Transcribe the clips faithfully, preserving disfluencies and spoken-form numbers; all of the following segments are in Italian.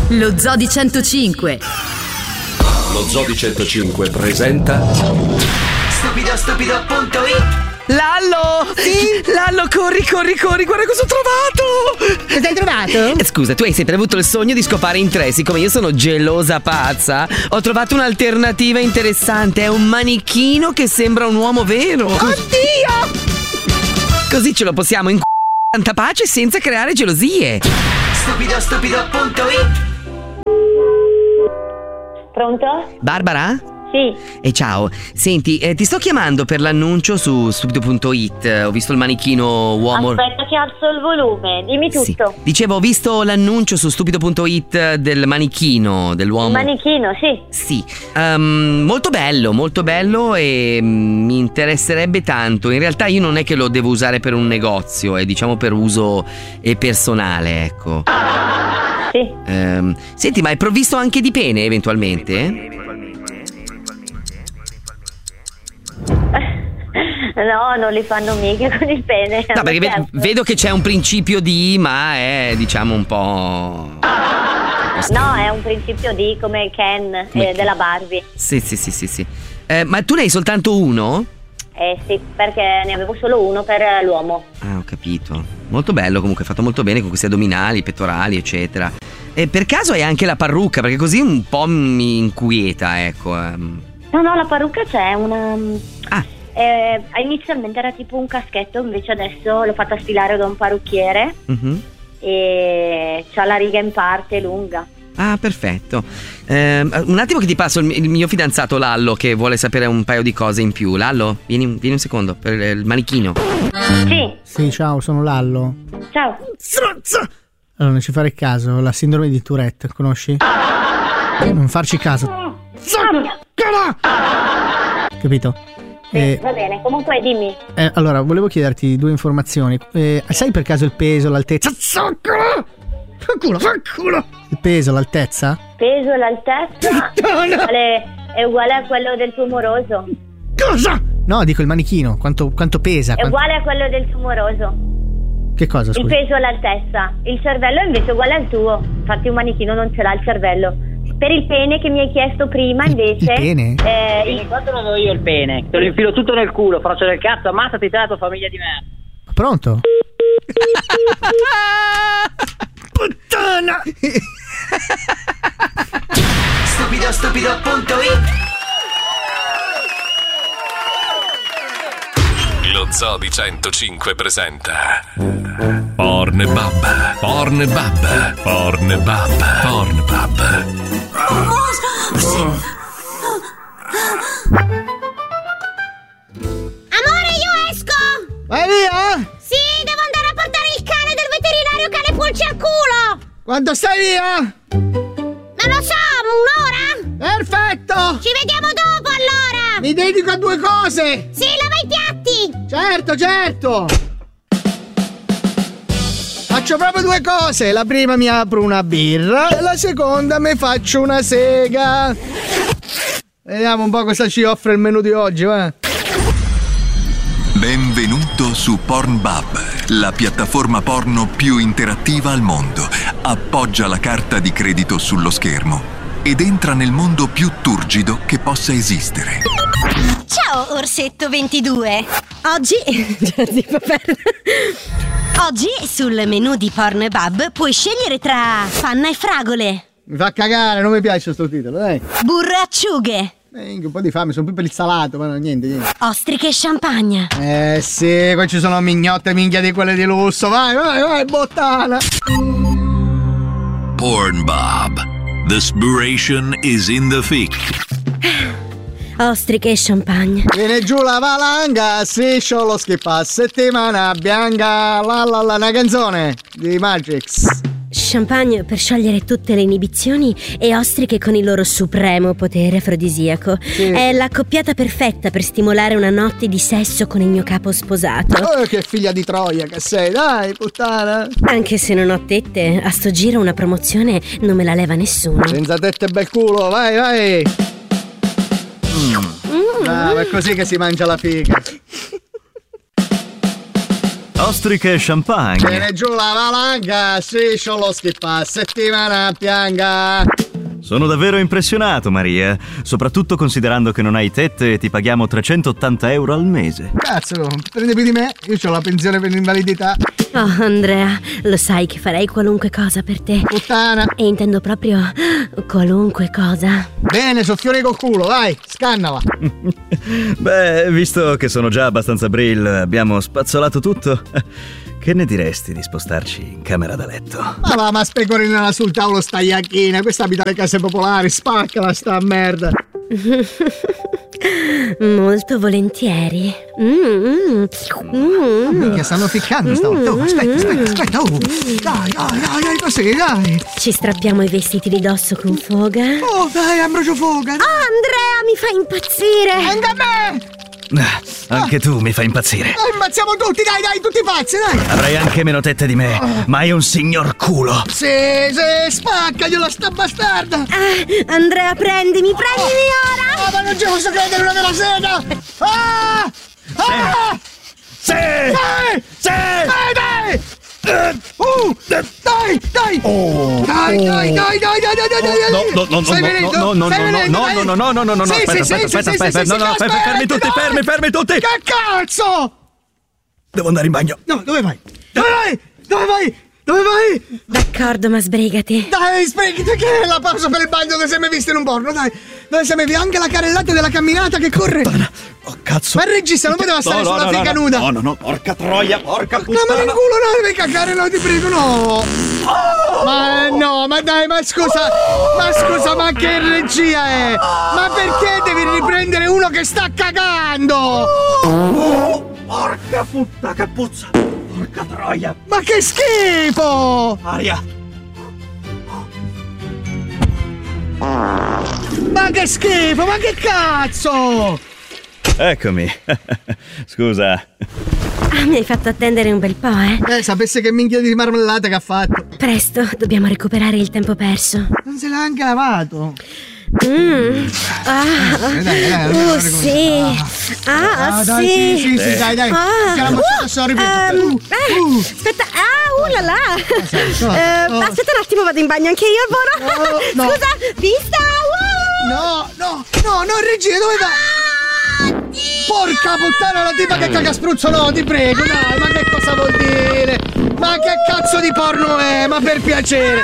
Lo Zoo di centocinque. Lo Zoo di centocinque presenta Stupido stupido punto it. Lallo! Sì? Lallo, corri, corri, corri, guarda cosa ho trovato! Cosa hai trovato? Eh, Scusa, tu hai sempre avuto il sogno di scopare in tre, siccome io sono gelosa pazza, ho trovato un'alternativa interessante, è un manichino che sembra un uomo vero! Oddio! Così ce lo possiamo in tanta pace senza creare gelosie! Stupido stupido punto it. Pronto? Barbara? Sì. E ciao, senti, eh, ti sto chiamando per l'annuncio su stupido punto it, ho visto il manichino uomo... Aspetta che alzo il volume, dimmi tutto. Sì. Dicevo, ho visto l'annuncio su stupido punto it del manichino, dell'uomo... Il manichino, sì. Sì, um, molto bello, molto bello e mm, mi interesserebbe tanto. In realtà io non è che lo devo usare per un negozio, è diciamo per uso eh, personale, ecco. Sì. Um, senti, ma è provvisto anche di pene eventualmente? No, non li fanno mica con il pene. No, perché ve- vedo che c'è un principio di, ma è diciamo un po'... No, è un principio di come Ken Come eh, Ken. della Barbie. Sì, sì, sì, sì, sì. Eh, ma tu ne hai soltanto uno? Eh sì, perché ne avevo solo uno per l'uomo. Ah, ho capito. Molto bello comunque, fatto molto bene con questi addominali, pettorali, eccetera. E per caso hai anche la parrucca? Perché così un po' mi inquieta, ecco. ehm. No, no, la parrucca c'è una... Ah, Eh, inizialmente era tipo un caschetto, invece adesso l'ho fatta stilare da un parrucchiere mhm. e c'ha la riga in parte lunga. Ah, perfetto. Ehm, un attimo che ti passo il, il mio fidanzato Lallo che vuole sapere un paio di cose in più. Lallo, vieni, vieni un secondo per il manichino. Sì, Sì, ciao, sono Lallo. ciao. Allora, non ci fare caso, la sindrome di Tourette, conosci? Non farci caso. Capito? Sì, Eh, va bene, comunque dimmi. eh, allora, volevo chiederti due informazioni. Eh, sai per caso il peso, l'altezza? Fanculo! Fanculo, fanculo! Il peso, l'altezza? Peso e l'altezza uguale- è uguale a quello del tuo moroso. Cosa? No, dico il manichino, quanto, quanto pesa? È Quanto- uguale a quello del tuo moroso. Che cosa, Il scusa? peso e l'altezza. Il cervello invece è uguale al tuo. Infatti un manichino non ce l'ha il cervello. Per il pene che mi hai chiesto prima invece il pene? eh, il- Bene, quanto lo do io il pene? Te lo infilo tutto nel culo, faccio del cazzo, ammazzati te la tua famiglia di merda. Pronto? Puttana! Stupido stupido punto it. Lo Zoo di centocinque presenta Pornbub, Pornbub, Pornbub, Pornbub. Amore, io esco! Vai via? Sì, devo andare a portare il cane del veterinario cane pulci al culo! Quando stai via? Non lo so, un'ora? Perfetto! Ci vediamo dopo allora! Mi dedico a due cose! Sì, lava i piatti! Certo, certo! Faccio proprio due cose. La prima mi apro una birra e la seconda mi faccio una sega. Vediamo un po' cosa ci offre il menù di oggi, va? Benvenuto su Pornbub, la piattaforma porno più interattiva al mondo. Appoggia la carta di credito sullo schermo ed entra nel mondo più turgido che possa esistere. Ciao, Orsetto ventidue! Oggi... Oggi sul menù di Pornbub puoi scegliere tra panna e fragole, Mi fa cagare, non mi piace sto titolo, dai. burro e acciughe, Eh, un po' di fame, sono più per il salato, ma no, niente, niente. ostriche e champagne. Eh sì, qua ci sono mignotte minchia di quelle di lusso. Vai, vai, vai, bottana. Pornbub. The spiration is in the thick. Ostriche e champagne. Viene giù la valanga, striscio lo schippa, settimana bianca, la la la, una canzone di Magix. Champagne per sciogliere tutte le inibizioni e ostriche con il loro supremo potere afrodisiaco. Sì. È l'accoppiata perfetta per stimolare una notte di sesso con il mio capo sposato. Oh, che figlia di Troia che sei, dai, puttana. Anche se non ho tette, a sto giro una promozione non me la leva nessuno. Senza tette e bel culo, vai, vai. Mm. Ah, è così che si mangia la figa. Ostriche e champagne. Viene giù la valanga, striscio lo schippa, settimana pianga. Sono davvero impressionato, Maria, soprattutto considerando che non hai tette e ti paghiamo trecentottanta euro al mese. Cazzo, prende più di me? Io ho la pensione per l'invalidità. Oh, Andrea, lo sai che farei qualunque cosa per te. Puttana. E intendo proprio qualunque cosa. Bene, soffione col culo, vai, scannala. Beh, visto che sono già abbastanza brill, abbiamo spazzolato tutto. Che ne diresti di spostarci in camera da letto? Ma va, ma specorinala sul tavolo sta iacchina. Questa abita le case popolari, spaccala sta merda. Molto volentieri. Mm, mm, mm. Che stanno ficcando stavolta. Oh, aspetta, aspetta, aspetta. Oh. Dai, dai, dai, dai, così, dai. Ci strappiamo i vestiti di dosso con foga. Oh, dai, Ambrogio foga. Dai. Oh, Andrea, mi fa impazzire. Anche a me. Ah, anche ah. tu mi fai impazzire. Dai, impazziamo tutti, dai, dai, tutti pazzi, dai. Avrai anche meno tette di me, oh. ma è un signor culo. Sì, sì, spaccagliela sta bastarda. Ah, Andrea, prendimi, prendimi oh. ora. Ah, ma non ci posso credere, una vera sega. Ah! Ah! Sì! Dai! Sì! Dai, dai! Uh, dai, dai! Oh. Dai, dai, dai, dai, dai, dai, dai, dai! No, no, no, Stai no, venendo? no, no, Stai no, venendo, no, dai? no, no, no, no, no, no, Sì, aspetta, sì, aspetta, sì, aspetta, sì, aspetta, sì, no, sì, no, sì, fermi, fermi tutti, dai. fermi, fermi tutti! Che cazzo? Devo andare in bagno. No, dove vai? Dove vai? Dove vai? Dove vai? D'accordo, ma sbrigati. Dai, sbrigati, che è la pausa per il bagno dove sei mai visto in un porno, dai. Dove sei mai visto anche la carrellata della camminata che corre. Oh, cazzo. Ma il regista non poteva stare no, sulla no, figa no, nuda. No, no, no, porca troia, porca puttana. No, ma in culo, no, devi cagare, no, ti prego, no. Oh! Ma no, ma dai, ma scusa, ma scusa, ma che regia è? Ma perché devi riprendere uno che sta cagando? Oh, porca puttana, che puzza. Porca troia. Ma che schifo! Aria. Ma che schifo, ma che cazzo! Eccomi. Scusa. Ah, mi hai fatto attendere un bel po', eh? Eh, sapesse che minchia di marmellata che ha fatto. Presto, dobbiamo recuperare il tempo perso. Non se l'ha anche lavato. Mm. Ah, dai, dai, dai, oh, sì. Ah, ah, dai, sì. Sì, sì, sì, dai, dai. Ah. Uh, sorry, um, uh, uh. Aspetta, ah, uh là là. Oh, uh, oh. Aspetta un attimo, vado in bagno anche io, Voro. Oh, no. Scusa, vista. Uh. No, no, no, no, regia, dove vai? Ah, porca puttana, la tipa che caga spruzzo, no, ti prego, dai, ma che cosa vuol dire? Ma che cazzo di porno è? Ma per piacere.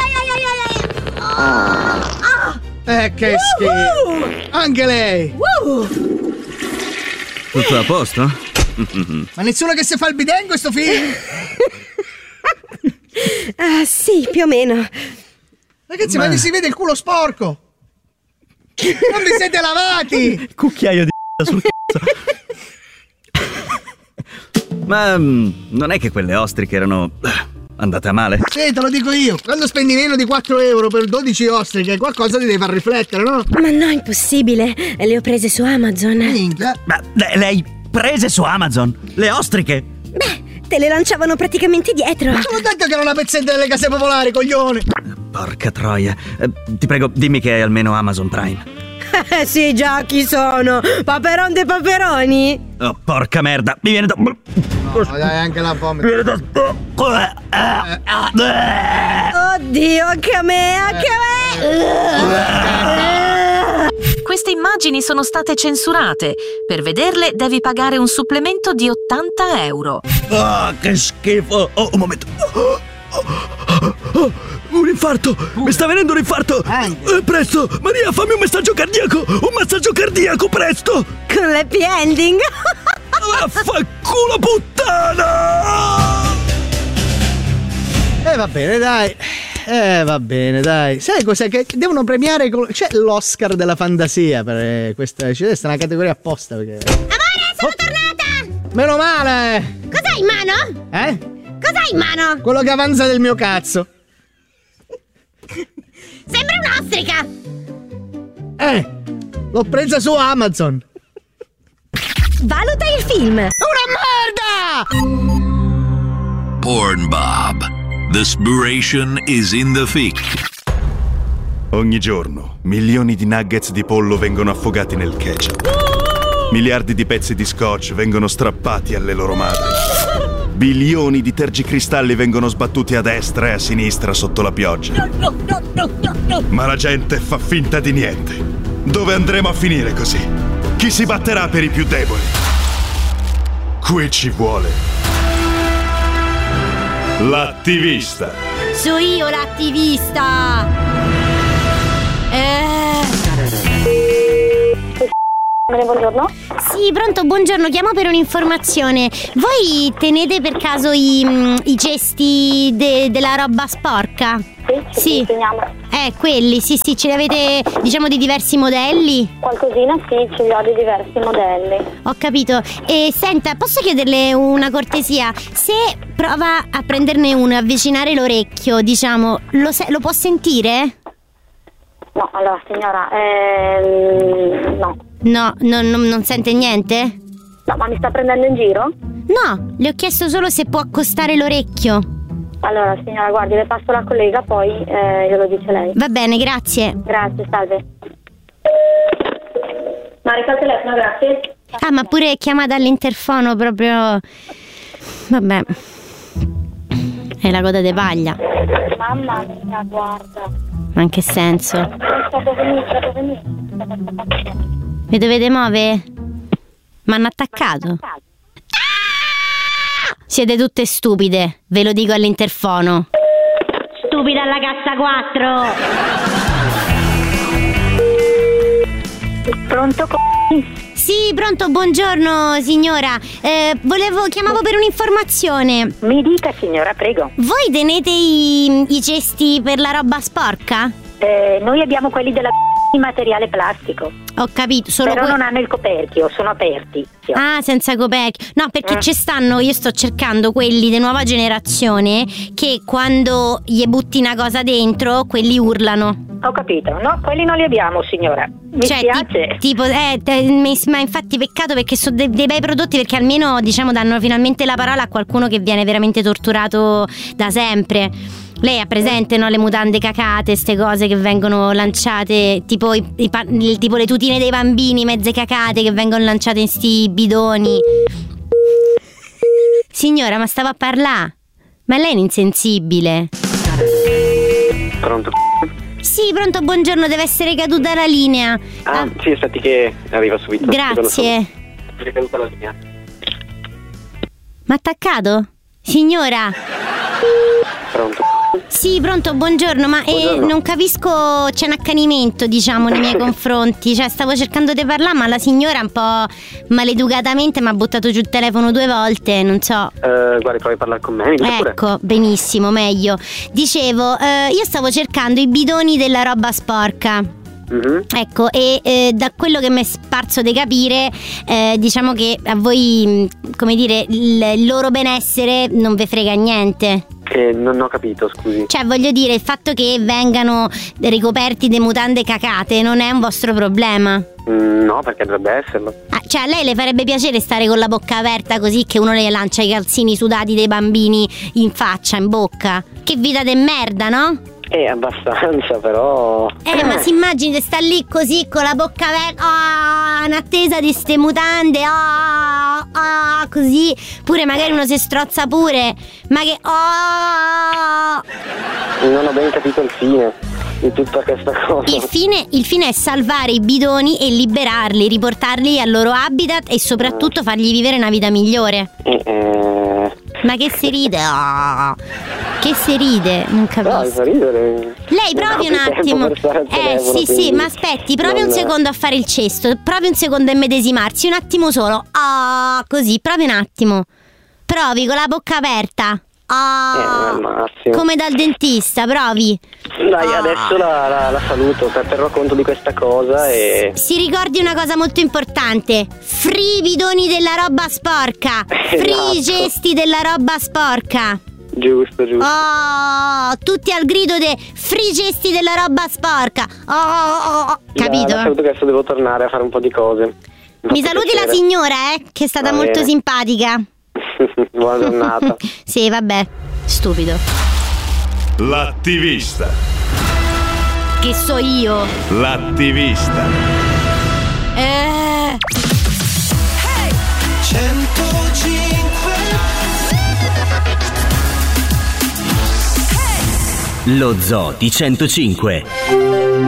Eh, che schifo. Anche lei. Tutto a posto? Ma nessuno che si fa il bidet in questo film? Ah, sì, più o meno. Ragazzi, ma, ma si vede il culo sporco. Non vi siete lavati. Cucchiaio di sul cazzo. Ma mm, non è che quelle ostriche erano andate a male? Sì, te lo dico io. Quando spendi meno di quattro euro per dodici ostriche, qualcosa ti deve far riflettere, no? Ma no, impossibile. Le ho prese su Amazon. Minchia. Ma le, le hai prese su Amazon? Le ostriche? Beh, te le lanciavano praticamente dietro. Te l'ho detto che era una pezzetta delle case popolari, coglione. Porca troia. Eh, ti prego, dimmi che hai almeno Amazon Prime. Eh sì, già, chi sono? Paperon dei paperoni? Oh, porca merda, mi viene da... No, dai, anche la vomito. Mi viene da... Oddio, anche a me, anche a me. Queste immagini sono state censurate. Per vederle devi pagare un supplemento di ottanta euro. Ah, oh, che schifo. Oh, un momento. Oh, oh, oh, un infarto. Mi sta venendo un infarto. Eh, presto, Maria, fammi un messaggio cardiaco. Un massaggio cardiaco, presto. Con l'happy ending. Vaffanculo, puttana. Eh, va bene, dai. Eh, va bene, dai. Sai cos'è? Che devono premiare. Col... C'è l'Oscar della fantasia per questa. C'è una categoria apposta. Perché... Amore, sono oh. tornata! Meno male! Cos'hai in mano? Eh? Cos'hai in mano? Quello che avanza del mio cazzo. Sembra un'ostrica! Eh! L'ho presa su Amazon! Valuta il film! Una merda! Pornbub. The spiration is in the thick. Ogni giorno milioni di nuggets di pollo vengono affogati nel ketchup. Miliardi di pezzi di scotch vengono strappati alle loro madri. Bilioni di tergicristalli vengono sbattuti a destra e a sinistra sotto la pioggia. No, no, no, no, no, no. Ma la gente fa finta di niente. Dove andremo a finire così? Chi si batterà per i più deboli? Qui ci vuole l'attivista. So io l'attivista. Eh... Buongiorno. Sì, pronto, buongiorno, chiamo per un'informazione. Voi tenete per caso i, i cesti de, della roba sporca? Sì, ci insegniamo. Eh, quelli, sì, sì, ce li avete, diciamo, di diversi modelli? Qualcosina sì, ce li ho di diversi modelli. Ho capito. E senta, posso chiederle una cortesia? Se prova a prenderne uno e avvicinare l'orecchio, diciamo, lo, se- lo può sentire? No, allora signora, ehm, no. No, no, no, non sente niente? No, ma mi sta prendendo in giro? No, le ho chiesto solo se può accostare l'orecchio. Allora signora, guardi, le passo la collega, poi eh, glielo dice lei. Va bene, grazie. Grazie, salve. Marica al telefono, grazie. Ah, ma pure chiamata all'interfono proprio... Vabbè. È la coda de paglia. Mamma mia, guarda. Ma in che senso? Sta dove venire, sta dove venire. Mi dovete muovere? M'hanno attaccato? Siete tutte stupide, ve lo dico all'interfono. Stupida alla cassa quattro. Pronto? Sì, pronto, buongiorno signora. Eh, volevo, chiamavo per un'informazione. Mi dica signora, prego. Voi tenete i, i cesti per la roba sporca? Eh, noi abbiamo quelli della di materiale plastico. Ho capito, solo però que- non hanno il coperchio, sono aperti. Ah, senza coperchio. No, perché Mm. ci stanno, io sto cercando quelli di nuova generazione che quando gli butti una cosa dentro, quelli urlano. Ho capito, no, quelli non li abbiamo signora. Mi Cioè, spiace. ti- tipo, eh, te- mi- ma infatti peccato perché sono dei, dei bei prodotti, perché almeno, diciamo, danno finalmente la parola a qualcuno che viene veramente torturato da sempre. Lei ha presente, no, le mutande cacate, ste cose che vengono lanciate, tipo, i, i pa- il- tipo le tutine dei bambini mezze cacate che vengono lanciate in sti bidoni. Signora, ma stavo a parlare? Ma lei è insensibile. Pronto? Sì, pronto, buongiorno, deve essere caduta la linea. Ah, Ah, sì, aspetti che arriva subito. grazie. È caduta la linea. Ma attaccato? Signora? Pronto? Sì, pronto, buongiorno, ma eh, Buongiorno. non capisco, c'è un accanimento, diciamo, nei miei confronti. Cioè, stavo cercando di parlare, ma la signora un po' maleducatamente mi ha buttato giù il telefono due volte, non so. Eh, guardi, provi a parlare con me, mi dica pure. Ecco, benissimo, meglio. Dicevo, eh, io stavo cercando i bidoni della roba sporca. Mhm. Ecco, e eh, da quello che mi è parso di capire, eh, diciamo che a voi, mh, come dire, il, il loro benessere non ve frega niente. Eh, non ho capito, scusi. Cioè, voglio dire, il fatto che vengano ricoperti di mutande cacate non è un vostro problema. Mm, no, perché dovrebbe esserlo. Ah, cioè, a lei le farebbe piacere stare con la bocca aperta così che uno le lancia i calzini sudati dei bambini in faccia, in bocca? Che vita de merda, no? Eh, abbastanza, però... Eh, ma si immagini di sta lì così con la bocca aperta, oh, in attesa di ste mutande, oh, oh, così. Pure magari uno si strozza pure. Ma che, oh. Non ho ben capito il fine di tutta questa cosa. Il fine, il fine è salvare i bidoni e liberarli, riportarli al loro habitat e soprattutto fargli vivere una vita migliore. Eh, eh... Ma che si ride? Oh. Che si ride? Non No, capisco. mi fa ridere. Lei Non provi ho un più tempo attimo. per stare al Eh telefono, sì sì, quindi ma aspetti, provi un non- secondo a fare il cesto. Provi un secondo a immedesimarsi, un attimo solo. Ah, così, provi un attimo. Provi con la bocca aperta. Ah, Eh, al massimo. come dal dentista, provi. Dai, Ah. adesso la, la, la saluto, per terrò conto di questa cosa e... Si ricordi una cosa molto importante: free bidoni della roba sporca, free Esatto. gesti della roba sporca. Giusto, giusto. Oh, tutti al grido de free gesti della roba sporca. Oh, oh, oh. Capito? La, la saluto che adesso devo tornare a fare un po' di cose. Mi saluti la signora, eh, che è stata Va molto bene. simpatica. Buona giornata. Sì, vabbè, stupido. L'attivista. Che so io. L'attivista. Eh. centocinque Lo Zoo di centocinque.